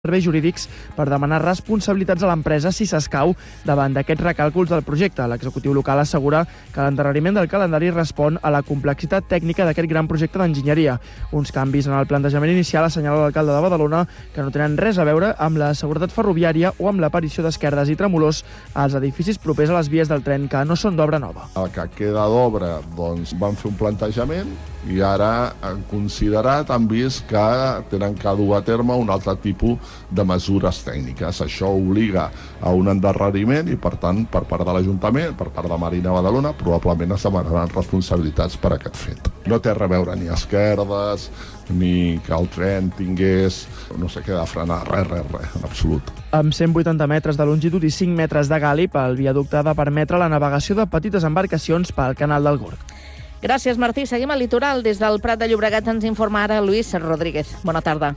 serveis jurídics per demanar responsabilitats a l'empresa si s'escau davant d'aquests recàlculs del projecte. L'executiu local assegura que l'endarreriment del calendari respon a la complexitat tècnica d'aquest gran projecte d'enginyeria. Uns canvis en el plantejament inicial assenyala l'alcalde de Badalona que no tenen res a veure amb la seguretat ferroviària o amb l'aparició d'esquerdes i tremolors als edificis propers a les vies del tren que no són d'obra nova. El que queda d'obra, doncs, van fer un plantejament i ara han considerat, han vist que tenen que dur a terme un altre tipus de mesures tècniques. Això obliga a un endarreriment i, per tant, per part de l'Ajuntament, per part de Marina Badalona, probablement es demanaran responsabilitats per aquest fet. No té res a veure ni esquerdes, ni que el tren tingués no sé què de frenar, res, en absolut. Amb 180 metres de longitud i 5 metres de gàlib, el viaducte ha de permetre la navegació de petites embarcacions pel canal del Gorg. Gràcies, Martí. Seguim al litoral. Des del Prat de Llobregat ens informa ara Lluís Rodríguez. Bona tarda.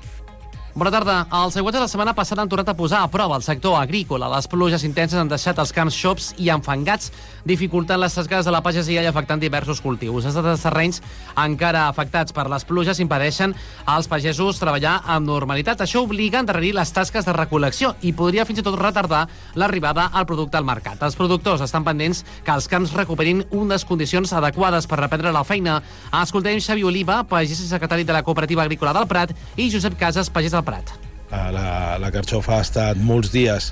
Bona tarda. Els aiguats de la setmana passada han tornat a posar a prova el sector agrícola. Les pluges intenses han deixat els camps xops i enfangats, dificultant les tasques de la pagesia i afectant diversos cultius. Els altres terrenys encara afectats per les pluges impedeixen als pagesos treballar amb normalitat. Això obliga a endarrerir les tasques de recol·lecció i podria fins i tot retardar l'arribada al producte al mercat. Els productors estan pendents que els camps recuperin unes condicions adequades per reprendre la feina. Escoltem Xavi Oliva, pagès i secretari de la Cooperativa Agrícola del Prat, i Josep Casas, pagès del Prat. La carxofa ha estat molts dies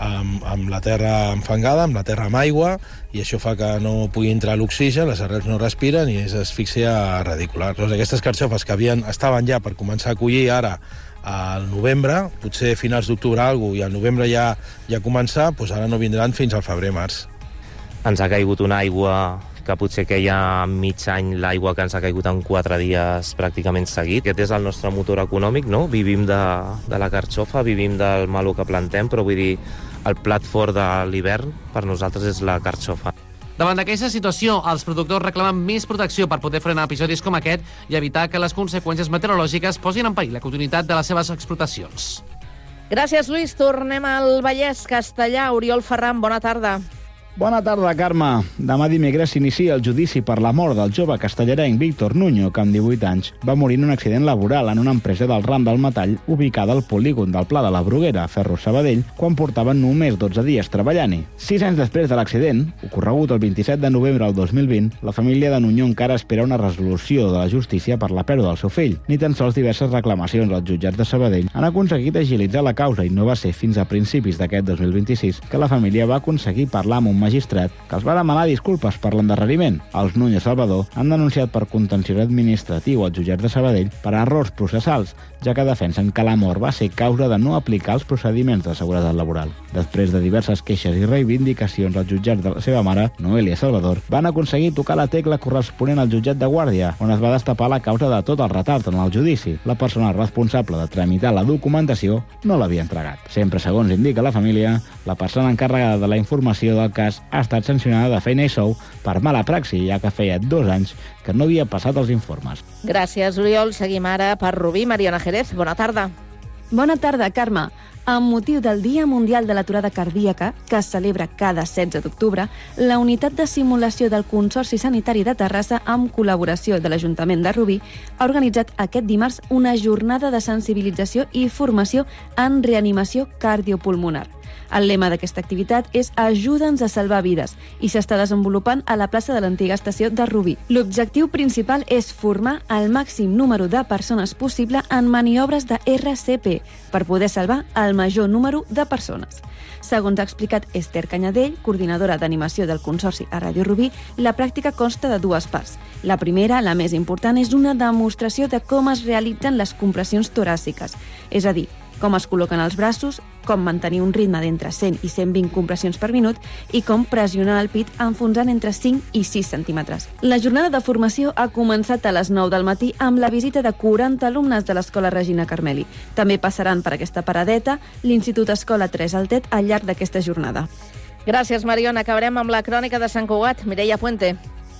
amb la terra enfangada, amb la terra amb aigua, i això fa que no pugui entrar l'oxigen, les arrels no respiren i és asfíxia radicular. Doncs aquestes carxofes que estaven ja per començar a collir ara al novembre, potser finals d'octubre i al novembre ja començar, doncs ara no vindran fins al febrer-març. Ens ha caigut una aigua que potser que hi ha mig any l'aigua que ens ha caigut en 4 dies pràcticament seguit. Aquest és el nostre motor econòmic, no? Vivim de la carxofa, vivim del malo que plantem, però vull dir, el plat fort de l'hivern per nosaltres és la carxofa. Davant d'aquesta situació, els productors reclamen més protecció per poder frenar episodis com aquest i evitar que les conseqüències meteorològiques posin en perill la continuïtat de les seves explotacions. Gràcies, Lluís. Tornem al Vallès Castellà. Oriol Ferran, bona tarda. Bona tarda, Carme. Demà dimecres s'inicia el judici per la mort del jove castellarenc Víctor Nuño, que amb 18 anys va morir en un accident laboral en una empresa del ram del metall ubicada al polígon del Pla de la Bruguera, Ferro Sabadell, quan portaven només 12 dies treballant-hi. 6 anys després de l'accident, ocorregut el 27 de novembre del 2020, la família de Nuño encara espera una resolució de la justícia per la pèrdua del seu fill. Ni tan sols diverses reclamacions als jutjats de Sabadell han aconseguit agilitzar la causa i no va ser fins a principis d'aquest 2026 que la família va aconseguir parlar amb un magistrat que els va demanar disculpes per l'endarreriment. Els Núñez Salvador han denunciat per contenciós administratiu als jutjats de Sabadell per errors processals, ja que defensen que la mort va ser causa de no aplicar els procediments de seguretat laboral. Després de diverses queixes i reivindicacions als jutjats de la seva mare, Noelia Salvador, van aconseguir tocar la tecla corresponent al jutjat de Guàrdia, on es va destapar la causa de tot el retard en el judici. La persona responsable de tramitar la documentació no l'havia entregat. Sempre segons indica la família, la persona encarregada de la informació del cas ha estat sancionada de feina i sou per mala praxi, ja que feia 2 anys que no havia passat els informes. Gràcies, Oriol. Seguim ara per Rubí. Mariona Jerez, bona tarda. Bona tarda, Carme. Amb motiu del Dia Mundial de l'Aturada Cardíaca, que es celebra cada 16 d'octubre, la Unitat de Simulació del Consorci Sanitari de Terrassa, amb col·laboració de l'Ajuntament de Rubí, ha organitzat aquest dimarts una jornada de sensibilització i formació en reanimació cardiopulmonar. El lema d'aquesta activitat és Ajuda'ns a salvar vides i s'està desenvolupant a la plaça de l'antiga estació de Rubí. L'objectiu principal és formar el màxim número de persones possible en maniobres de RCP per poder salvar el major número de persones. Segons ha explicat Esther Canyadell, coordinadora d'animació del Consorci a Ràdio Rubí, la pràctica consta de 2 parts. La primera, la més important, és una demostració de com es realitzen les compressions toràciques, és a dir, com es col·loquen els braços, com mantenir un ritme d'entre 100 i 120 compressions per minut i com pressionar el pit enfonsant entre 5 i 6 centímetres. La jornada de formació ha començat a les 9 del matí amb la visita de 40 alumnes de l'Escola Regina Carmeli. També passaran per aquesta paradeta l'Institut Escola 3 Altet al llarg d'aquesta jornada. Gràcies, Mariona. Acabarem amb la crònica de Sant Cugat. Mireia Puente.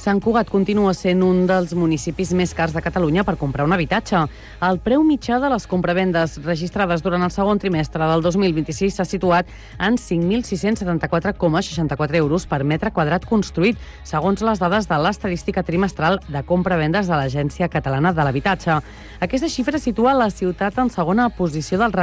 Sant Cugat continua sent un dels municipis més cars de Catalunya per comprar un habitatge. El preu mitjà de les compravendes registrades durant el segon trimestre del 2026 s'ha situat en 5.674,64 euros per metre quadrat construït, segons les dades de l'estadística trimestral de compravendes de l'Agència Catalana de l'Habitatge. Aquesta xifra situa la ciutat en segona posició del